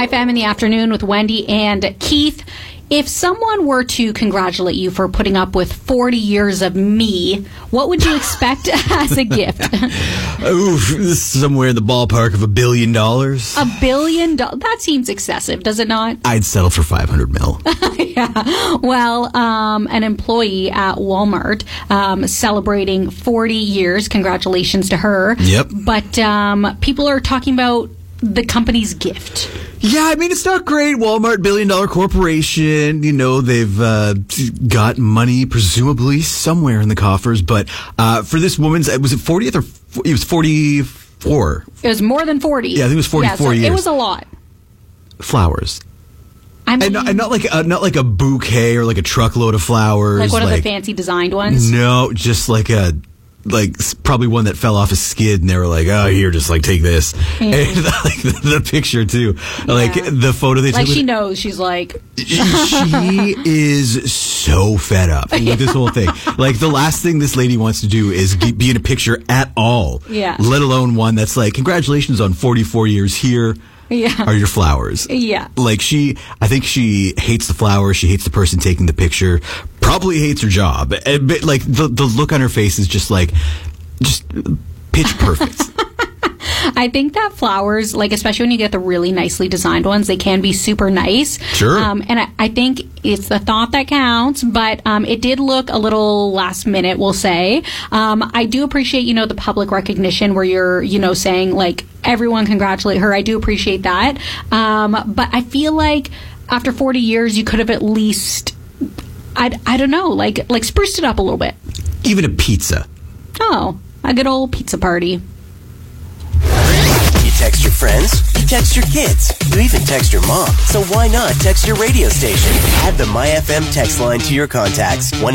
MyFam in the afternoon with Wendy and Keith. If someone were to congratulate you for putting up with 40 years of me, what would you expect as a gift? Oof, this is somewhere in the ballpark of $1 billion. $1 billion? That seems excessive, does it not? I'd settle for 500 mil. Yeah. Well, an employee at Walmart celebrating 40 years. Congratulations to her. Yep. But people are talking about the company's gift. Yeah, I mean, it's not great. Walmart, billion-dollar corporation. You know, they've got money, presumably, somewhere in the coffers. But for this woman's, was it 40th or it was 44? It was more than 40. Yeah, I think it was 44 years. It was a lot. Flowers. I mean, and not like a bouquet or like a truckload of flowers. Like one of the fancy designed ones? No, just probably one that fell off a skid, and they were like, "Oh, here, just take this." Mm-hmm. And the picture too, the photo they took. She knows. She's like, she is so fed up with this whole thing. The last thing this lady wants to do is be in a picture at all. Yeah. Let alone one that's like, "Congratulations on 44 years here." Yeah. Are your flowers. Yeah. I think she hates the flowers. She hates the person taking the picture. Probably hates her job. But the look on her face is just pitch perfect. I think that flowers, especially when you get the really nicely designed ones, they can be super nice. Sure. And I think it's the thought that counts, but it did look a little last minute, we'll say. I do appreciate, the public recognition where you're, saying, everyone congratulate her. I do appreciate that. But I feel like after 40 years, you could have at least, I don't know, spruced it up a little bit. Even a pizza. Oh, a good old pizza party. You text your friends, you text your kids, you even text your mom. So why not text your radio station? Add the MyFM text line to your contacts.